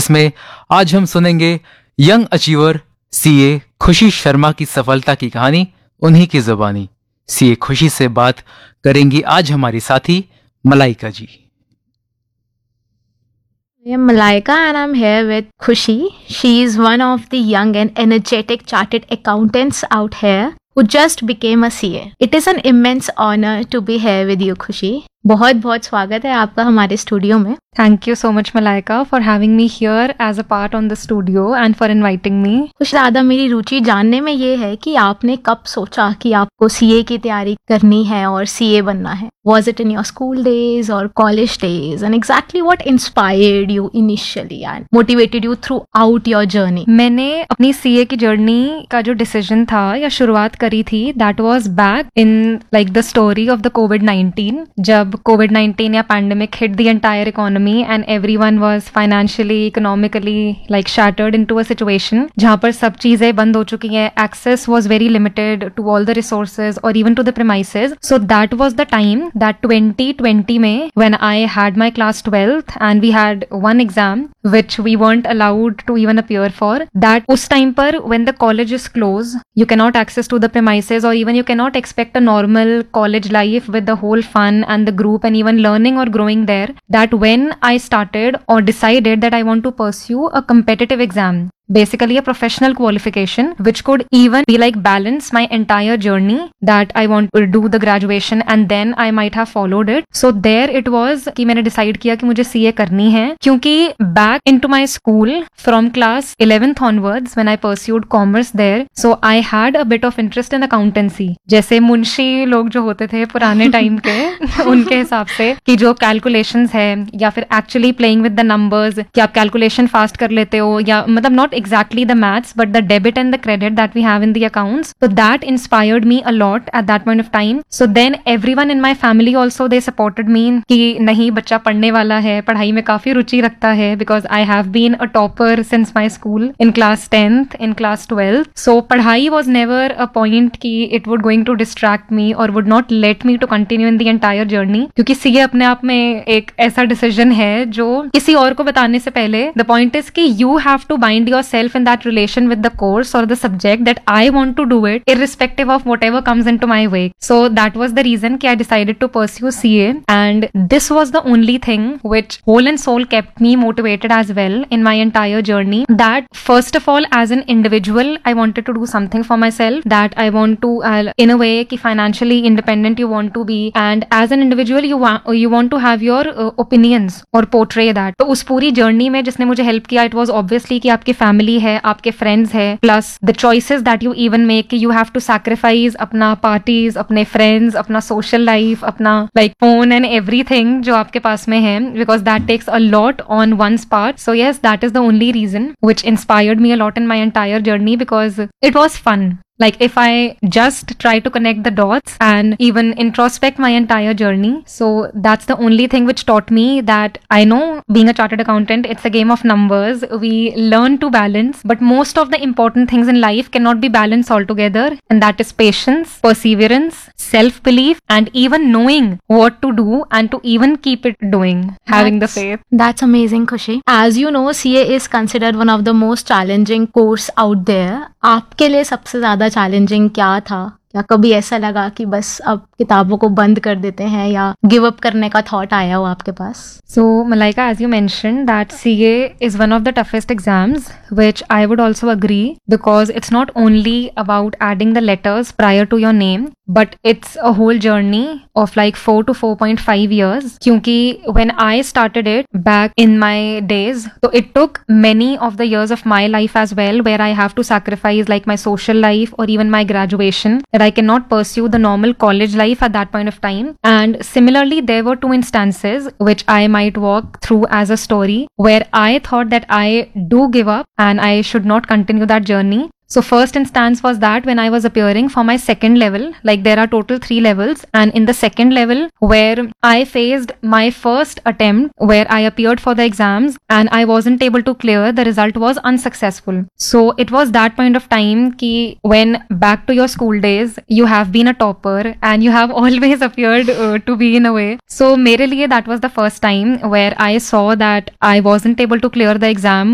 जिसमें आज हम सुनेंगे यंग अचीवर सीए खुशी शर्मा की सफलता की कहानी उन्हीं की जुबानी। सीए खुशी से बात करेंगी आज हमारी साथी मलाइका जी। I'm Malaika and I'm here with Khushi. She is one of the young and energetic chartered accountants out here who just became a CA. It is an immense honor to be here with you, Khushi. बहुत बहुत स्वागत है आपका हमारे studio में। Thank you so much, Malaika, for having me here as a part on the studio and for inviting me. कुछ ज़्यादा मेरी रुचि जानने में ये है कि आपने कब सोचा कि आपको सीए की तैयारी करनी है और सीए बनना है? Was it in your school days or college days? And exactly what inspired you initially and motivated you throughout your journey? मैंने अपनी सीए की जर्नी का जो डिसीजन था या शुरुआत करी थी, that was back in like the story of the COVID-19. जब COVID-19 या pandemic hit the entire economy and everyone was financially, economically like shattered into a situation जहाँ पर सब चीजें बंद हो चुकी हैं, access was very limited to all the resources or even to the premises. So that was the time that 2020 में when I had my class 12th and we had one exam which we weren't allowed to even appear for. That उस time पर when the college is closed, you cannot access to the premises or even you cannot expect a normal college life with the whole fun and the group and even learning or growing there. That when I started or decided that I want to pursue a competitive exam, basically a professional qualification which could even be like balance my entire journey that I want to do the graduation and then I might have followed it. So there it was कि मैंने decide किया कि मुझे CA करनी है, क्योंकि back into my school from class 11th onwards when I pursued commerce there, so I had a bit of interest in accountancy. जैसे मुंशी लोग जो होते थे पुराने टाइम के उनके हिसाब से कि जो calculations है या फिर actually playing with the numbers कि आप calculation fast कर लेते हो या मतलब not exactly the maths but the debit and the credit that we have in the accounts. So that inspired me a lot at that point of time. So then everyone in my family also they supported me कि नहीं बच्चा पढ़ने वाला है, पढ़ाई में काफी रुचि रखता है, because I have been a topper since my school in class 10th, in class 12th. So पढ़ाई was never a point कि it would going to distract me or would not let me to continue in the entire journey, क्योंकि CA अपने आप में एक ऐसा decision है जो किसी और को बताने से पहले the point is कि you have to bind your self in that relation with the course or the subject that I want to do it irrespective of whatever comes into my way. So that was the reason I decided to pursue CA, and this was the only thing which whole and soul kept me motivated as well in my entire journey. That first of all as an individual I wanted to do something for myself, that I want to in a way कि financially independent you want to be, and as an individual you want to have your opinions or portray that. तो उस पूरी journey में जिसने मुझे help किया it was obviously कि आपकी फैमिली है, आपके फ्रेंड्स है, plus the choices that you even make कि यू हैव टू सैक्रिफाइस अपना पार्टीज, अपने फ्रेंड्स, अपना सोशल लाइफ, अपना लाइक फोन एंड एवरीथिंग जो आपके पास में है, because that takes a lot on once part. So yes, that is the only reason which inspired me a lot in my entire journey because it was fun. Like if I just try to connect the dots and even introspect my entire journey, so that's the only thing which taught me that I know being a chartered accountant, it's a game of numbers. We learn to balance, but most of the important things in life cannot be balanced altogether, and that is patience, perseverance, self-belief, and even knowing what to do and to even keep it doing, having the faith. That's amazing, Khushi. As you know, CA is considered one of the most challenging course out there. आपके लिए सबसे ज्यादा challenging क्या था? या कभी ऐसा लगा कि बस अब किताबों को बंद कर देते हैं या गिव अप करने का थॉट आया हो आपके पास? So Malaika, as you mentioned that CA is one of the toughest exams, which I would also agree, because it's not only about adding the letters prior to your name, but it's a whole journey of like 4 to 4.5 years. क्योंकि when I started it back in my days, so it took many of the years of my life as well, where I have to sacrifice like my social life or even my graduation, that I cannot pursue the normal college life at that point of time. And similarly, there were 2 instances which I might walk through as a story where I thought that I do give up and I should not continue that journey. So first instance was that when I was appearing for my second level, like there are total 3 levels, and in the second level where I faced my first attempt where I appeared for the exams and I wasn't able to clear, the result was unsuccessful. So it was that point of time ki when back to your school days you have been a topper and you have always appeared to be in a way. So mere liye that was the first time where I saw that I wasn't able to clear the exam